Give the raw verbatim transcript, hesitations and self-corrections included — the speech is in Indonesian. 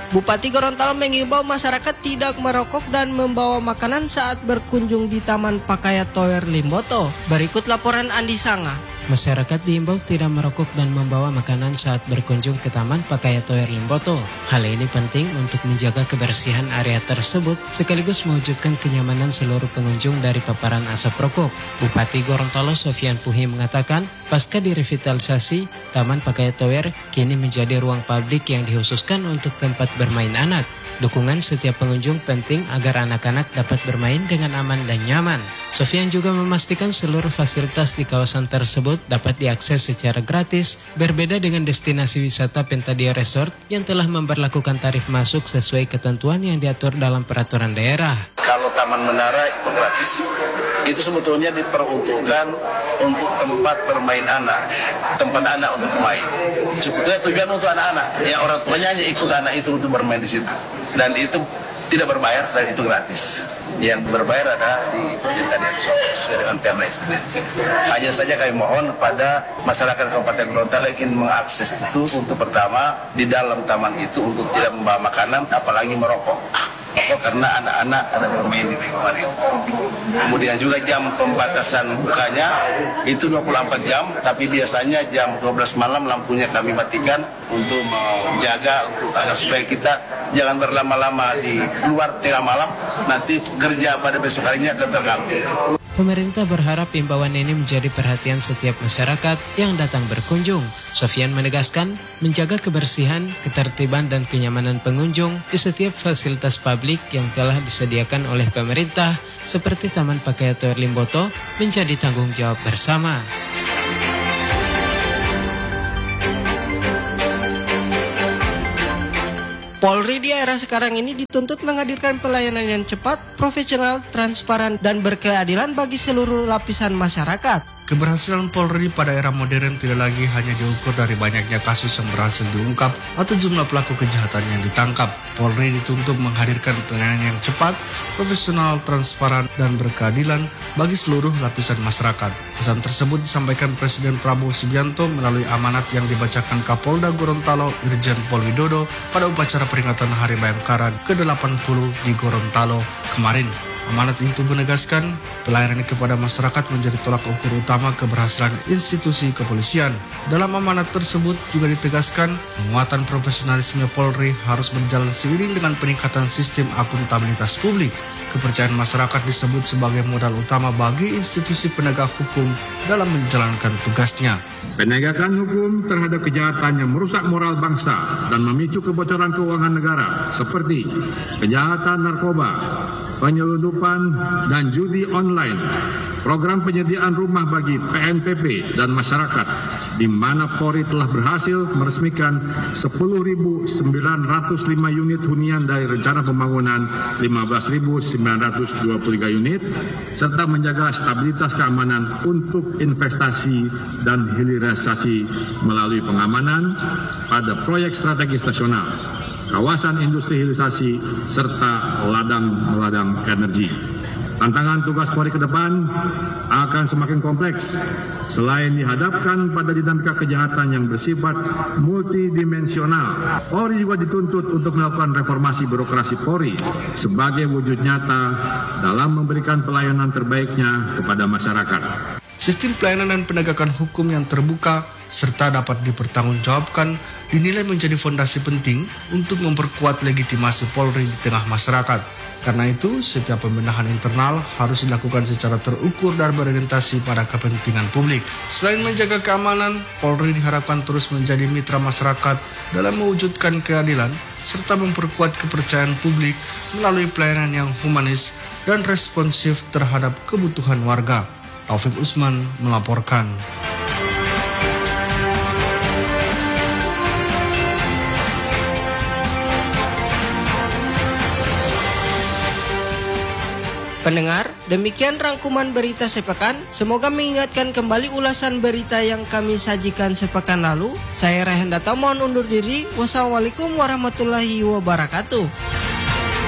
Bupati Gorontalo mengimbau masyarakat tidak merokok dan membawa makanan saat berkunjung di Taman Pakaya Tower Limboto. Berikut laporan Andi Sanga. Masyarakat diimbau tidak merokok dan membawa makanan saat berkunjung ke Taman Pakaya Tower Limboto. Hal ini penting untuk menjaga kebersihan area tersebut sekaligus mewujudkan kenyamanan seluruh pengunjung dari paparan asap rokok. Bupati Gorontalo Sofian Puhi mengatakan, pasca direvitalisasi, Taman Pakaya Tower kini menjadi ruang publik yang dikhususkan untuk tempat bermain anak. Dukungan setiap pengunjung penting agar anak-anak dapat bermain dengan aman dan nyaman. Sofian juga memastikan seluruh fasilitas di kawasan tersebut dapat diakses secara gratis, berbeda dengan destinasi wisata Pentadia Resort yang telah memberlakukan tarif masuk sesuai ketentuan yang diatur dalam peraturan daerah. Kalau Taman Menara itu gratis, itu sebetulnya diperuntukkan untuk tempat bermain anak, tempat anak untuk bermain. Sebetulnya tujuan untuk anak-anak, ya orang tuanya hanya ikut anak itu untuk bermain di situ. Dan itu tidak berbayar dan itu gratis. Yang berbayar adalah di Pentadia Resort sesuai dengan perda. Hanya saja kami mohon pada masyarakat Kabupaten Gorontalo ingin mengakses itu untuk pertama di dalam taman itu untuk tidak membawa makanan, apalagi merokok. Merokok karena anak-anak ada bermain di lingkungan itu. Kemudian juga jam pembatasan bukanya itu dua puluh empat jam, tapi biasanya jam dua belas malam lampunya kami matikan untuk menjaga untuk agar supaya kita jangan berlama-lama di luar tengah malam, nanti kerja pada besok harinya akan terganggu. Pemerintah berharap imbauan ini menjadi perhatian setiap masyarakat yang datang berkunjung. Sofian menegaskan, menjaga kebersihan, ketertiban dan kenyamanan pengunjung di setiap fasilitas publik yang telah disediakan oleh pemerintah, seperti Taman Pakaya Tower Limboto, menjadi tanggung jawab bersama. Polri di era sekarang ini dituntut menghadirkan pelayanan yang cepat, profesional, transparan, dan berkeadilan bagi seluruh lapisan masyarakat. Keberhasilan Polri pada era modern tidak lagi hanya diukur dari banyaknya kasus yang berhasil diungkap atau jumlah pelaku kejahatan yang ditangkap. Polri dituntut menghadirkan pelayanan yang cepat, profesional, transparan, dan berkeadilan bagi seluruh lapisan masyarakat. Pesan tersebut disampaikan Presiden Prabowo Subianto melalui amanat yang dibacakan Kapolda Gorontalo Irjen Pol Widodo pada upacara peringatan Hari Bayangkara ke delapan puluh di Gorontalo kemarin. Amanat itu menegaskan pelayanan kepada masyarakat menjadi tolak ukur utama keberhasilan institusi kepolisian. Dalam amanat tersebut juga ditegaskan penguatan profesionalisme Polri harus berjalan seiring dengan peningkatan sistem akuntabilitas publik. Kepercayaan masyarakat disebut sebagai modal utama bagi institusi penegak hukum dalam menjalankan tugasnya. Penegakan hukum terhadap kejahatan yang merusak moral bangsa dan memicu kebocoran keuangan negara seperti kejahatan narkoba, penyelundupan dan judi online, program penyediaan rumah bagi P N P P dan masyarakat, di mana Polri telah berhasil meresmikan sepuluh ribu sembilan ratus lima unit hunian dari rencana pembangunan lima belas ribu sembilan ratus dua puluh tiga unit, serta menjaga stabilitas keamanan untuk investasi dan hilirisasi melalui pengamanan pada proyek strategis nasional, kawasan industri hilirisasi, serta ladang-ladang energi. Tantangan tugas Polri ke depan akan semakin kompleks. Selain dihadapkan pada dinamika kejahatan yang bersifat multidimensional, Polri juga dituntut untuk melakukan reformasi birokrasi Polri sebagai wujud nyata dalam memberikan pelayanan terbaiknya kepada masyarakat. Sistem pelayanan dan penegakan hukum yang terbuka serta dapat dipertanggungjawabkan dinilai menjadi fondasi penting untuk memperkuat legitimasi Polri di tengah masyarakat. Karena itu, setiap pembenahan internal harus dilakukan secara terukur dan berorientasi pada kepentingan publik. Selain menjaga keamanan, Polri diharapkan terus menjadi mitra masyarakat dalam mewujudkan keadilan serta memperkuat kepercayaan publik melalui pelayanan yang humanis dan responsif terhadap kebutuhan warga. Taufik Usman melaporkan. Pendengar, demikian rangkuman berita sepekan. Semoga mengingatkan kembali ulasan berita yang kami sajikan sepekan lalu. Saya Rehendata mohon undur diri. Wassalamualaikum warahmatullahi wabarakatuh.